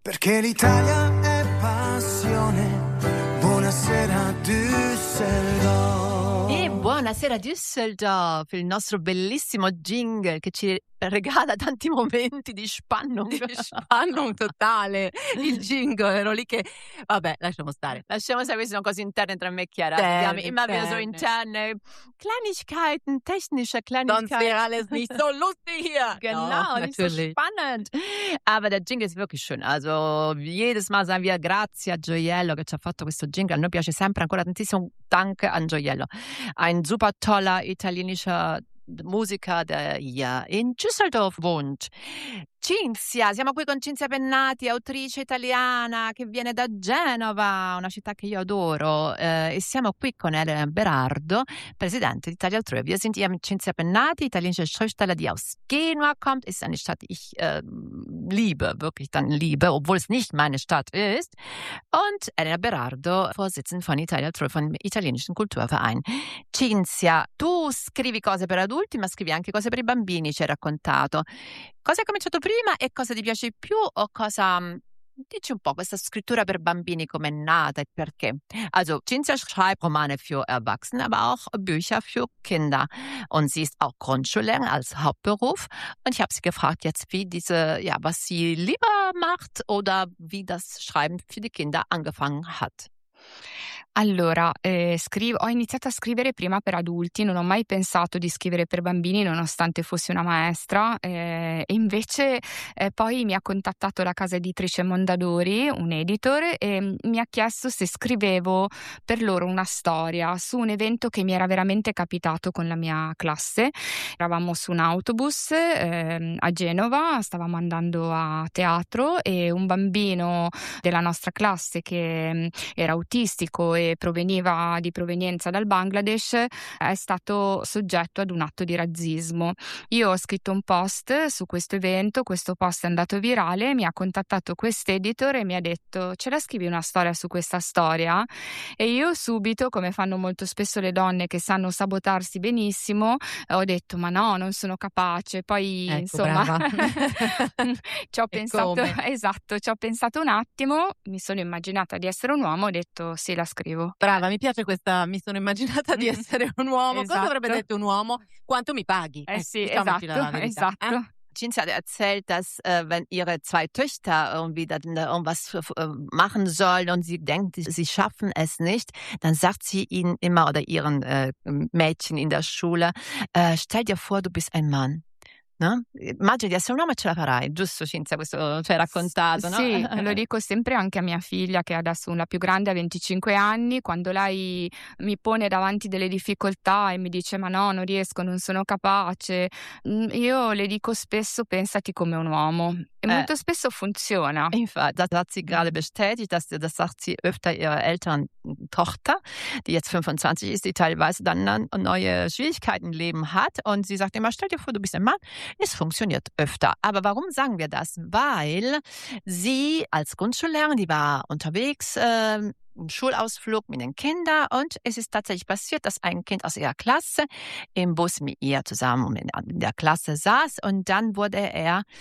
Perché l'Italia è passione. Buonasera Düsseldorf. E buonasera Düsseldorf, il nostro bellissimo jingle che ci regala tanti momenti di Spannung. Di Spannung totale, il jingle, ero lì che... Vabbè, lasciamo stare. Lasciamo stare, queste sono cose interne tra me e Chiara. Interne, Abbiamo immer wieder so interne. interne Kleinigkeiten, technische Sonst Kleinigkeiten. wäre alles nicht so lustig hier. Genau, No, nicht so natürlich. spannend. Aber der Jingle ist wirklich schön. Also jedes Mal sagen wir grazie a Gioiello che ci ha fatto questo jingle. A noi piace sempre ancora tantissimo. Danke an Gioiello. Ein super toller italienischer Musiker, der hier in Düsseldorf wohnt. Cinzia, siamo qui con Cinzia Pennati, autrice italiana che viene da Genova, una città che io adoro, e siamo qui con Elena Berardo, Presidente di Italia Altrove. Wir sind hier mit Cinzia Pennati, italienische Schriftsteller, die aus Genua kommt, ist eine Stadt, die ich liebe, wirklich dann liebe, obwohl es nicht meine Stadt ist. Und Elena Berardo, Vorsitzende von Italia Altrove, vom italienischen Kulturverein. Cinzia, tu scrivi cose per adulti, ma scrivi anche cose per i bambini, ci hai raccontato. Cosa hai cominciato prima e cosa ti piace di più o cosa... Dici un po' questa scrittura per bambini, come è nata e perché? Also, Cinzia schreibt Romane für Erwachsene, aber auch Bücher für Kinder. Und sie ist auch Grundschullehrerin als Hauptberuf. Und ich habe sie gefragt jetzt, wie was sie lieber macht oder wie das Schreiben für die Kinder angefangen hat. Allora, ho iniziato a scrivere prima per adulti, non ho mai pensato di scrivere per bambini nonostante fossi una maestra, e invece poi mi ha contattato la casa editrice Mondadori, un editor, e mi ha chiesto se scrivevo per loro una storia su un evento che mi era veramente capitato con la mia classe. Eravamo su un autobus a Genova, stavamo andando a teatro e un bambino della nostra classe che era autistico e proveniva di provenienza dal Bangladesh è stato soggetto ad un atto di razzismo. Io ho scritto un post su questo evento, questo post è andato virale, mi ha contattato quest'editor e mi ha detto: ce la scrivi una storia su questa storia? E io subito, come fanno molto spesso le donne che sanno sabotarsi benissimo, ho detto ma no, non sono capace. Poi Ecco, insomma brava. ci ho E pensato, come? esatto, ci ho pensato un attimo, mi sono immaginata di essere un uomo, ho detto sì, la scrivo. Brava, mi piace questa, mi sono immaginata di essere un uomo. Cosa Esatto. avrebbe detto un uomo? Quanto mi paghi? Sì, Diciamoci la verità. esatto. Cinzia hat erzählt, dass wenn ihre zwei Töchter irgendwie dann irgendwas machen sollen und sie denkt, sie schaffen es nicht, dann sagt sie ihnen immer oder ihren Mädchen in der Schule, stell dir vor, du bist ein Mann. No? Immagini di essere un uomo e ce la farai, giusto Cinzia? Questo ci hai raccontato, no? Sì, lo dico sempre anche a mia figlia, che adesso la più grande ha 25 anni, quando lei mi pone davanti delle difficoltà e mi dice ma no, non riesco, non sono capace, io le dico spesso pensati come un uomo e molto spesso funziona. Infatti, das hat sie gerade bestätigt, das sagt sie öfter ihrer älteren Tochter, die jetzt 25 ist, die teilweise dann neue Schwierigkeiten im Leben hat. Und sie sagt immer, stell dir vor, du bist ein Mann. Es funktioniert öfter. Aber warum sagen wir das? Weil sie als Grundschullehrerin, die war unterwegs, im Schulausflug mit den Kindern und es ist tatsächlich passiert, dass ein Kind aus ihrer Klasse im Bus mit ihr zusammen in der Klasse saß und dann wurde er